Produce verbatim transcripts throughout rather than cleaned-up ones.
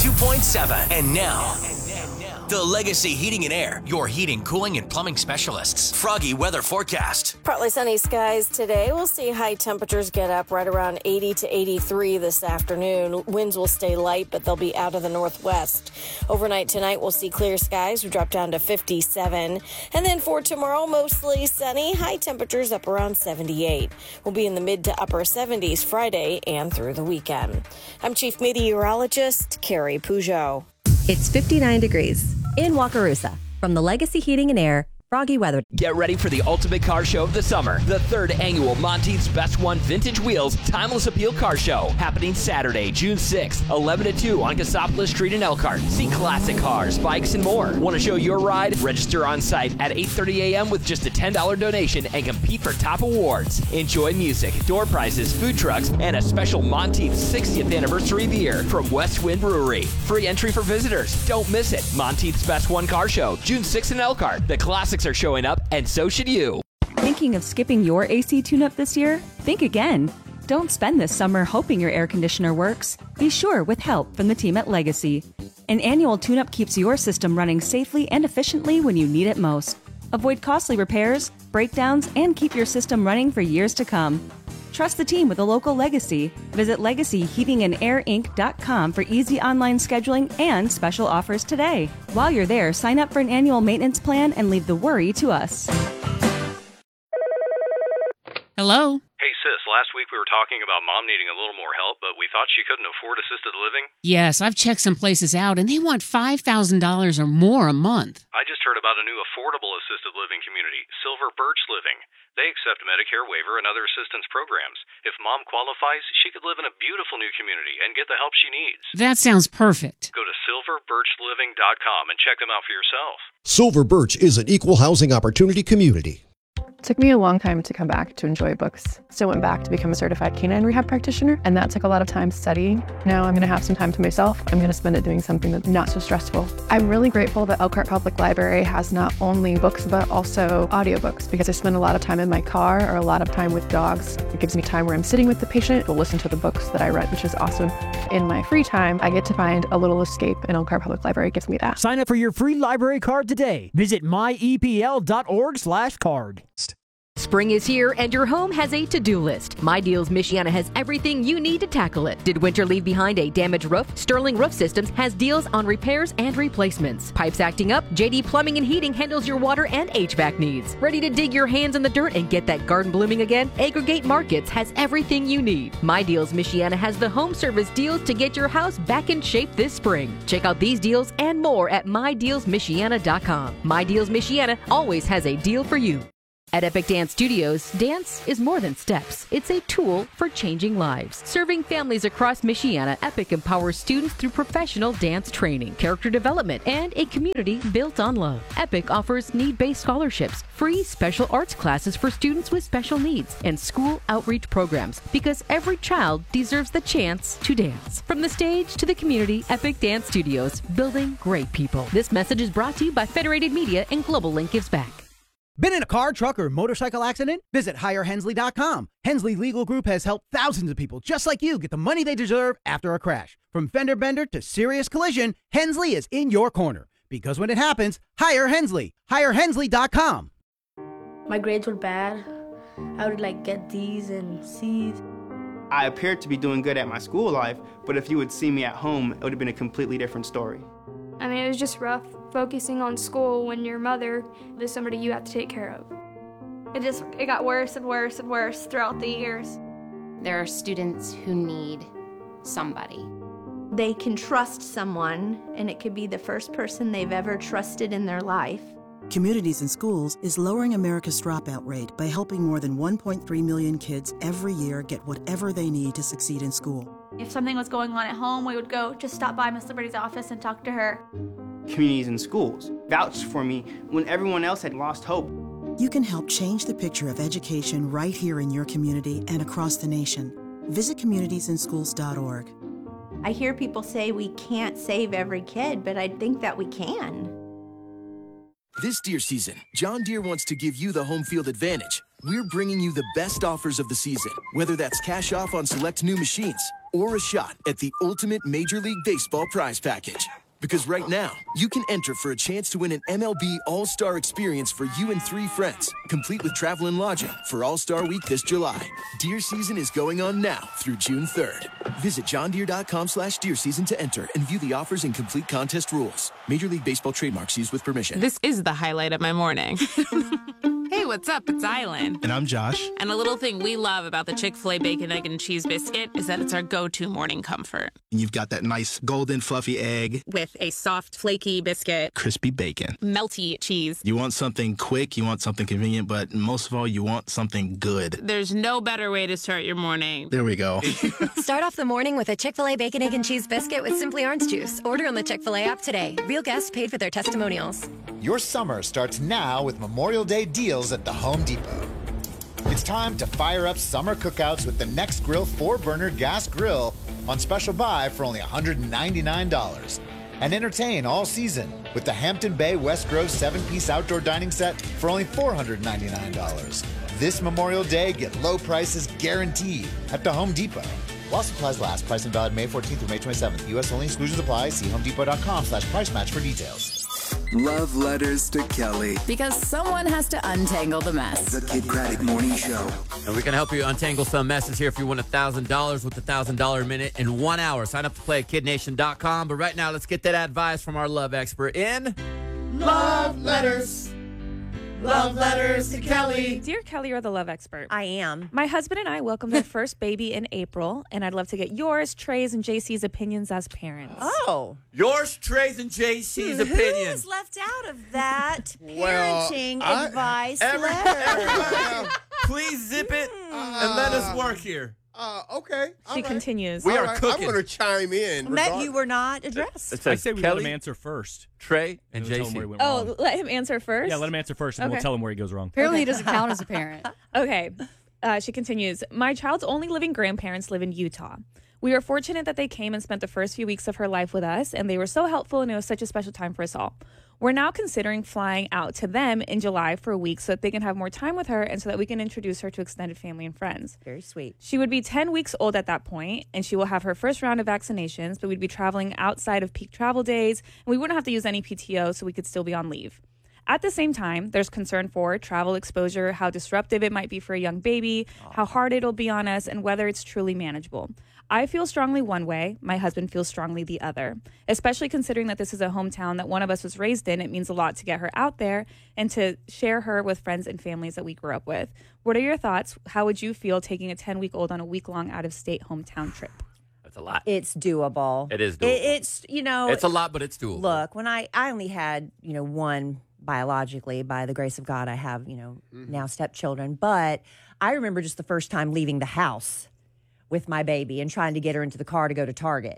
two point seven. And now, the Legacy Heating and Air, your heating, cooling, and plumbing specialists. Froggy weather forecast. Partly sunny skies today. We'll see high temperatures get up right around eighty to eighty-three this afternoon. Winds will stay light, but they'll be out of the northwest. Overnight tonight, we'll see clear skies. We drop down to fifty-seven. And then for tomorrow, mostly sunny. High temperatures up around seventy-eight. We'll be in the mid to upper seventies Friday and through the weekend. I'm Chief Meteorologist Carrie Peugeot. It's fifty-nine degrees in Wakarusa. From the Legacy Heating and Air, Froggy weather. Get ready for the ultimate car show of the summer. The third annual Monteith's Best One Vintage Wheels Timeless Appeal Car Show. Happening Saturday, June sixth, eleven to two on Cassopolis Street in Elkhart. See classic cars, bikes, and more. Want to show your ride? Register on site at eight thirty a.m. with just a ten dollars donation and compete for top awards. Enjoy music, door prizes, food trucks, and a special Monteith's sixtieth anniversary beer from West Wind Brewery. Free entry for visitors. Don't miss it. Monteith's Best One Car Show, June sixth in Elkhart. The classics are showing up, and so should you. Thinking of skipping your A C tune-up this year? Think again. Don't spend this summer hoping your air conditioner works. Be sure with help from the team at Legacy. An annual tune-up keeps your system running safely and efficiently when you need it most. Avoid costly repairs, breakdowns, and keep your system running for years to come. Trust the team with a local Legacy. Visit legacy heating and air inc dot com for easy online scheduling and special offers today. While you're there, sign up for an annual maintenance plan and leave the worry to us. Hello? Hey, sis, last week we were talking about Mom needing a little more help, but we thought she couldn't afford assisted living. Yes, I've checked some places out, and they want five thousand dollars or more a month. I just heard about a new affordable assisted living community, Silver Birch Living. They accept Medicare waiver and other assistance programs. If Mom qualifies, she could live in a beautiful new community and get the help she needs. That sounds perfect. Go to silver birch living dot com and check them out for yourself. Silver Birch is an equal housing opportunity community. It took me a long time to come back to enjoy books. Still went back to become a certified canine rehab practitioner, and that took a lot of time studying. Now I'm going to have some time to myself. I'm going to spend it doing something that's not so stressful. I'm really grateful that Elkhart Public Library has not only books, but also audiobooks, because I spend a lot of time in my car or a lot of time with dogs. It gives me time where I'm sitting with the patient to listen to the books that I read, which is awesome. In my free time, I get to find a little escape, and Elkhart Public Library gives me that. Sign up for your free library card today. Visit my e p l dot org slash card. Spring is here and your home has a to-do list. My Deals Michiana has everything you need to tackle it. Did winter leave behind a damaged roof? Sterling Roof Systems has deals on repairs and replacements. Pipes acting up? J D Plumbing and Heating handles your water and H V A C needs. Ready to dig your hands in the dirt and get that garden blooming again? Aggregate Markets has everything you need. My Deals Michiana has the home service deals to get your house back in shape this spring. Check out these deals and more at my deals michiana dot com. My Deals Michiana always has a deal for you. At Epic Dance Studios, dance is more than steps. It's a tool for changing lives. Serving families across Michiana, Epic empowers students through professional dance training, character development, and a community built on love. Epic offers need-based scholarships, free special arts classes for students with special needs, and school outreach programs, because every child deserves the chance to dance. From the stage to the community, Epic Dance Studios, building great people. This message is brought to you by Federated Media and Global Link Gives Back. Been in a car, truck, or motorcycle accident? Visit hire hensley dot com. Hensley Legal Group has helped thousands of people just like you get the money they deserve after a crash. From fender bender to serious collision, Hensley is in your corner. Because when it happens, hire Hensley. hire hensley dot com. My grades were bad. I would like get D's and C's. I appeared to be doing good at my school life, but if you would see me at home, it would have been a completely different story. I mean, it was just rough focusing on school when your mother is somebody you have to take care of. It just, it got worse and worse and worse throughout the years. There are students who need somebody. They can trust someone, and it could be the first person they've ever trusted in their life. Communities in Schools is lowering America's dropout rate by helping more than one point three million kids every year get whatever they need to succeed in school. If something was going on at home, we would go just stop by Miss Liberty's office and talk to her. Communities in Schools vouched for me when everyone else had lost hope. You can help change the picture of education right here in your community and across the nation. Visit communities in schools dot org. I hear people say we can't save every kid, but I think that we can. This deer season, John Deere wants to give you the home field advantage. We're bringing you the best offers of the season, whether that's cash off on select new machines, or a shot at the ultimate Major League Baseball prize package. Because right now, you can enter for a chance to win an M L B All-Star experience for you and three friends, complete with travel and lodging for All-Star Week this July. Deer season is going on now through June third. Visit johndeere.com slash deer season to enter and view the offers and complete contest rules. Major League Baseball trademarks used with permission. This is the highlight of my morning. Hey, what's up? It's Island. And I'm Josh. And a little thing we love about the Chick-fil-A Bacon, Egg, and Cheese Biscuit is that it's our go-to morning comfort. And you've got that nice golden fluffy egg. With a soft, flaky biscuit. Crispy bacon. Melty cheese. You want something quick, you want something convenient, but most of all, you want something good. There's no better way to start your morning. There we go. Start off the morning with a Chick-fil-A Bacon, Egg, and Cheese Biscuit with Simply Orange Juice. Order on the Chick-fil-A app today. Real guests paid for their testimonials. Your summer starts now with Memorial Day deals at the Home Depot. It's time to fire up summer cookouts with the Next Grill four burner gas grill on special buy for only one hundred ninety-nine dollars. And entertain all season with the Hampton Bay West Grove seven piece outdoor dining set for only four hundred ninety-nine dollars. This Memorial Day, get low prices guaranteed at the Home Depot. While supplies last, price and valid May fourteenth through May twenty-seventh. U S only, exclusions apply. See homedepot.com slash price match for details. Love letters to Kelly. Because someone has to untangle the mess. The Kid Craddock Morning Show. And we can help you untangle some messes here if you win one thousand dollars with the one thousand dollars minute in one hour. Sign up to play at kid nation dot com. But right now, let's get that advice from our love expert in... Love letters. Love letters to Kelly. Dear Kelly, you're the love expert. I am. My husband and I welcomed their first baby in April, and I'd love to get yours, Trey's, and J C's opinions as parents. Oh. Yours, Trey's, and J C's opinions. Who's left out of that Well, parenting I- advice every- letter? Please zip it and let us work here. Uh, okay. She continues. We All are right, cooking. I'm going to chime in. That regard- you were not addressed. It I says say we Kelly, let him answer first. Trey, and And we'll J tell him C. where he went Oh, wrong. let him answer first? Yeah, let him answer first, and Okay. we'll tell him where he goes wrong. Apparently he doesn't count as a parent. Okay. Uh, she continues. My child's only living grandparents live in Utah. We are fortunate that they came and spent the first few weeks of her life with us, and they were so helpful, and it was such a special time for us all. We're now considering flying out to them in July for a week so that they can have more time with her and so that we can introduce her to extended family and friends. Very sweet. She would be ten weeks old at that point, and she will have her first round of vaccinations, but we'd be traveling outside of peak travel days, and we wouldn't have to use any P T O, so we could still be on leave. At the same time, there's concern for travel exposure, how disruptive it might be for a young baby, how hard it'll be on us, and whether it's truly manageable. I feel strongly one way. My husband feels strongly the other, especially considering that this is a hometown that one of us was raised in. It means a lot to get her out there and to share her with friends and families that we grew up with. What are your thoughts? How would you feel taking a ten-week-old on a week-long out-of-state hometown trip? That's a lot. It's doable. It is It, doable. it's, you know. It's a lot, but it's doable. Look, when I, I only had, you know, one biologically, by the grace of God, I have, you know, Mm-hmm. now stepchildren. But I remember just the first time leaving the house with my baby and trying to get her into the car to go to Target.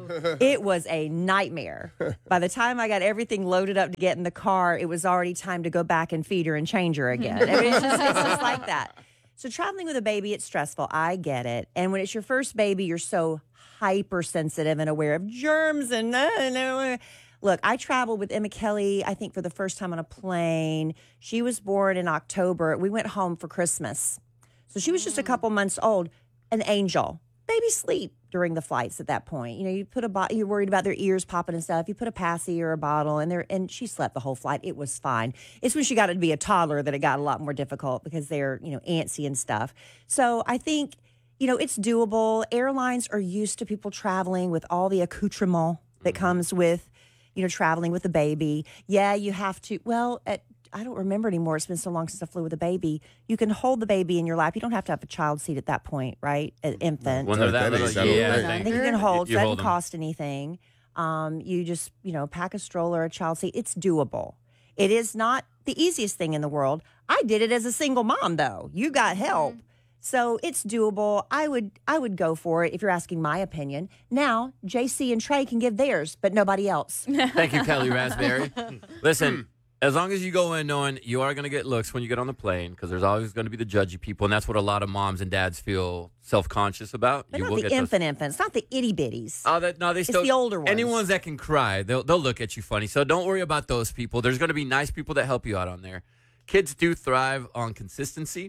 It was a nightmare. By the time I got everything loaded up to get in the car, it was already time to go back and feed her and change her again. I mean, it's, just, it's just like that. So traveling with a baby, it's stressful. I get it. And when it's your first baby, you're so hypersensitive and aware of germs and uh, uh, look, I traveled with Emma Kelly, I think, for the first time on a plane. She was born in October. We went home for Christmas. So she was just a couple months old. An angel. Baby sleep during the flights at that point. You know, you put a bo- you're worried about their ears popping and stuff. You put a passy or a bottle in there, and she slept the whole flight. It was fine. It's when she got to be a toddler that it got a lot more difficult because they're, you know, antsy and stuff. So I think, you know, it's doable. Airlines are used to people traveling with all the accoutrement that comes with, you know, traveling with a baby. Yeah, you have to, well, at I don't remember anymore. It's been so long since I flew with a baby. You can hold the baby in your lap. You don't have to have a child seat at that point, right? An infant. When they're that little, yeah. I think you can hold. You So it hold doesn't them. cost anything. Um, you just, you know, pack a stroller, a child seat. It's doable. It is not the easiest thing in the world. I did it as a single mom, though. You got help. So it's doable. I would I would go for it if you're asking my opinion. Now, J C and Trey can give theirs, but nobody else. Thank you, Kelly Raspberry. Listen, as long as you go in knowing you are going to get looks when you get on the plane, because there's always going to be the judgy people, and that's what a lot of moms and dads feel self-conscious about. But you not will the get those- infant infants, not the itty bitties. Oh, that, no, they It's still. the older ones. Any ones that can cry, they'll they'll look at you funny. So don't worry about those people. There's going to be nice people that help you out on there. Kids do thrive on consistency.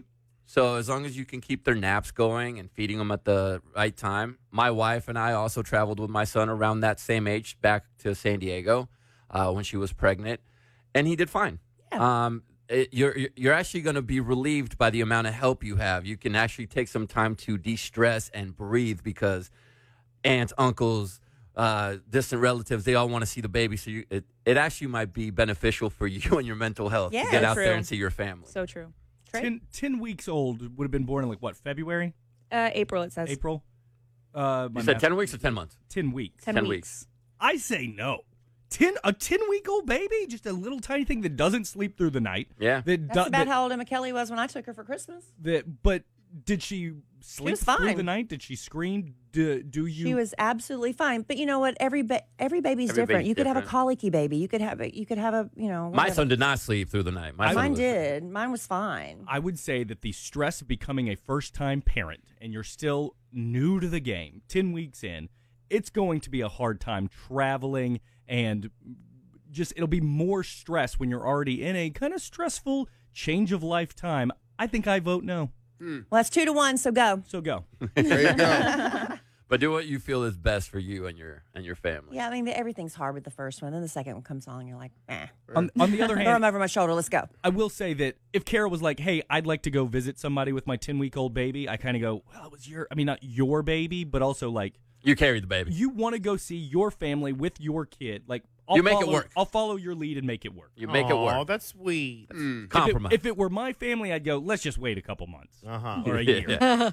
So as long as you can keep their naps going and feeding them at the right time. My wife and I also traveled with my son around that same age back to San Diego uh, when she was pregnant, and he did fine. Yeah. Um, it, you're you're actually going to be relieved by the amount of help you have. You can actually take some time to de-stress and breathe because aunts, uncles, uh, distant relatives, they all want to see the baby. So you, it, it actually might be beneficial for you and your mental health Yeah, to get out true. there and see your family. So true. Trey? Ten, ten weeks old would have been born in like what, February? Uh, April, it says. April? Uh, my You said math- ten weeks or ten months? ten weeks. Ten, ten weeks. weeks. I say no. Ten a ten week old baby, just a little tiny thing that doesn't sleep through the night. Yeah, that, That's do- about that, how old Emma Kelly was when I took her for Christmas. that. But did she sleep was through fine. the night? Did she scream? Do, do you? She was absolutely fine. But you know what? Every ba- every baby's Every different. baby's You could have a different. colicky baby. You could have a you could have a you know. My whatever. son did not sleep through the night. My son Mine was- did. Mine was fine. I would say that the stress of becoming a first time parent and you're still new to the game, ten weeks in, it's going to be a hard time traveling and just it'll be more stress when you're already in a kind of stressful change of life time. I think I vote no. Well, that's two to one. So go. So go. There you go. But do what you feel is best for you and your and your family. Yeah, I mean everything's hard with the first one. Then the second one comes on, and you're like, eh. On, on the other Throw hand, him over my shoulder. Let's go. I will say that if Kara was like, hey, I'd like to go visit somebody with my ten week old baby, I kind of go, well, it was your, I mean, not your baby, but also like, You carry the baby. you want to go see your family with your kid. Like, I'll You make it follow- work. I'll follow your lead and make it work. You make it Aw, work. that's sweet. If it- Compromise. If it, were my family, I'd go, let's just wait a couple months Uh-huh. or a Yeah. year.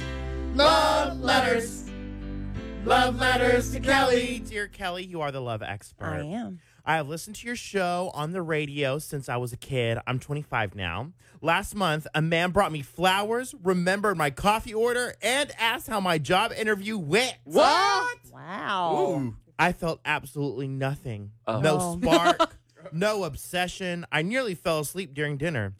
Love letters. Love letters to Kelly. Dear Kelly, you are the love expert. I am. I have listened to your show on the radio since I was a kid. I'm twenty-five now. Last month, a man brought me flowers, remembered my coffee order, and asked how my job interview went. What? Wow. I felt absolutely nothing. Oh. No Oh. spark, no obsession. I nearly fell asleep during dinner.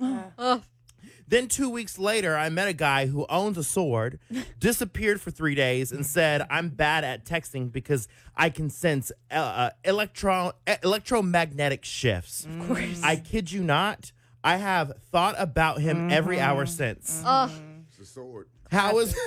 Then two weeks later, I met a guy who owns a sword, disappeared for three days, and said, I'm bad at texting because I can sense uh, uh, electro- uh, electromagnetic shifts. Of course. I kid you not. I have thought about him every hour since. Ugh. It's a sword. How is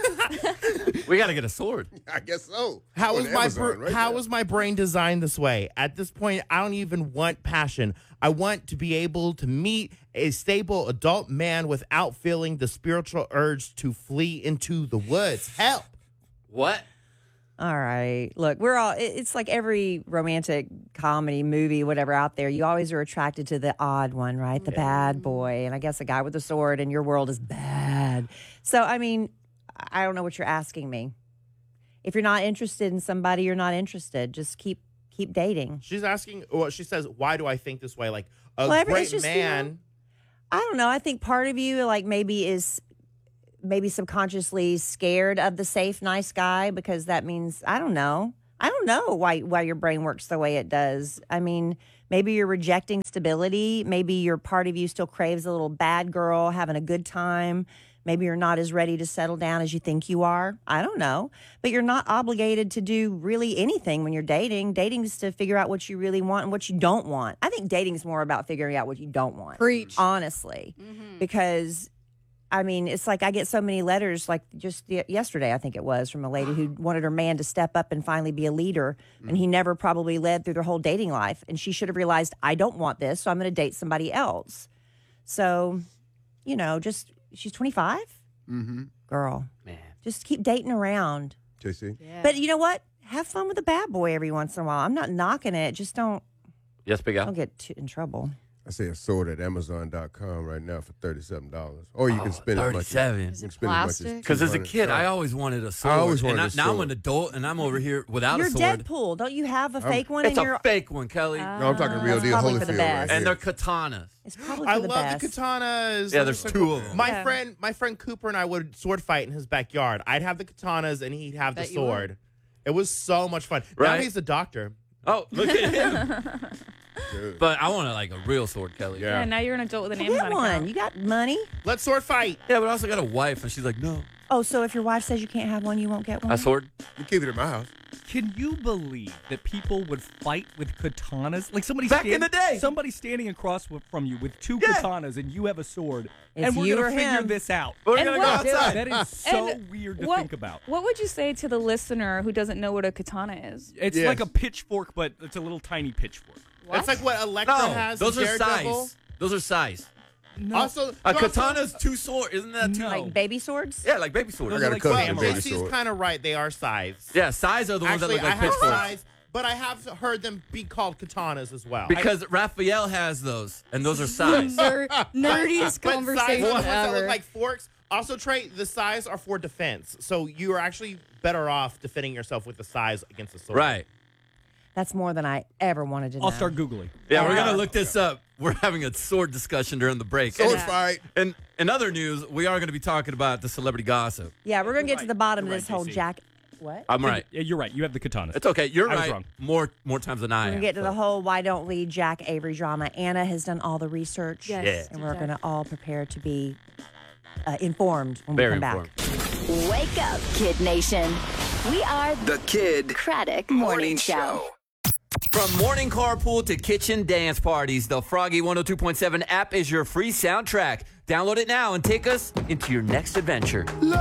We got to get a sword. I guess so. how On is my Amazon, br- right how there. is my brain designed this way? At this point, I don't even want passion. I want to be able to meet a stable adult man without feeling the spiritual urge to flee into the woods. Help! What? All right. Look, we're all, it- it's like every romantic comedy, movie, whatever out there. You always are attracted to the odd one, right? The bad boy. And I guess a guy with a sword in your world is bad. So, I mean, I don't know what you're asking me. If you're not interested in somebody, you're not interested. Just keep keep dating. She's asking. Well, she says, "Why do I think this way?" Like a Well, every- great it's just, you man. know, I don't know. I think part of you, like, maybe is maybe subconsciously scared of the safe, nice guy because that means, I don't know. I don't know why why your brain works the way it does. I mean, maybe you're rejecting stability. Maybe your part of you still craves a little bad girl having a good time. Maybe you're not as ready to settle down as you think you are. I don't know. But you're not obligated to do really anything when you're dating. Dating is to figure out what you really want and what you don't want. I think dating is more about figuring out what you don't want. Preach. Honestly. Because, I mean, it's like I get so many letters, like just the, yesterday, I think it was, from a lady who wanted her man to step up and finally be a leader. And he never probably led through their whole dating life. And she should have realized, I don't want this, so I'm going to date somebody else. So, you know, just... She's twenty-five? Mm-hmm. Girl. Man. Just keep dating around. J C? But you know what? Have fun with a bad boy every once in a while. I'm not knocking it. Just don't Yes, Big Al. don't get too in trouble. I see a sword at Amazon dot com right now for thirty-seven dollars. Or you can Oh, spend as much thirty-seven. as, you can spend as much as plastic? Because as a two hundred kid, I dollars. always wanted a sword. I always wanted and I, a Now I'm sword. an adult, and I'm over here without You're a sword. Deadpool. Don't you have a I'm- fake one It's in a your fake one, Kelly. No, I'm talking real That's deal probably for the Holyfield best. right and here. they're katanas. It's probably I for the love best. the katanas. Yeah, Those there's are so two cool. of them. My Yeah. friend, my friend Cooper and I would sword fight in his backyard. I'd have the katanas and he'd have the Bet you would. sword. It was so much fun. Now Right? he's a doctor. Oh, look at him. Good. But I want like a real sword, Kelly. Yeah. Yeah, now you're an adult with an Get Amazon one. account. You got money. Let's sword fight. Yeah, but I also got a wife, and she's like, no. Oh, so if your wife says you can't have one, you won't get one? A sword? You keep it in my house. Can you believe that people would fight with katanas? Like somebody Back in the day. somebody standing across w- from you with two Yeah. katanas, and you have a sword, It's and we're you gonna or figure him. this out. We're And gonna what- go outside. That is so And weird to what- think about. What would you say to the listener who doesn't know what a katana is? It's Yes. like a pitchfork, but it's a little tiny pitchfork. It's like what Electra No, has. those in are Daredevil. size. Those are size. No. Also, A you also- katana's two swords, isn't that two? No. Like baby swords? Yeah, like baby swords. Those I are got a like cousin samurai. baby Casey's sword. kind of right. They are size. Yeah, size are the ones Actually, that look like I have pitchforks. size, but I have heard them be called katanas as well. Because Raphael has those, and those are size. Ner- nerdiest But conversation size are the ones that ever. look like forks. Also, Trey, the size are for defense, so you are actually better off defending yourself with the size against the sword. Right. That's more than I ever wanted to know. I'll start Googling. Yeah, we're Yeah. gonna look this up. We're having a sword discussion during the break. Sword And- fight. And in other news, we are going to be talking about the celebrity gossip. Yeah, we're going to get to right. the bottom You're of this right, whole J C. Jack. What? I'm right. Yeah, you're right. You have the katanas. It's okay. You're I was right. wrong. More more times than I We're am. going to get to so. the whole why don't we Jack Avery drama. Anna has done all the research. Yes, Yeah. And we're going to all prepare to be uh, informed when Very we come informed. back. Wake up, Kid Nation. We are The Kid Craddock Morning Show. From morning carpool to kitchen dance parties, the Froggy one oh two point seven app is your free soundtrack. Download it now and take us into your next adventure. Love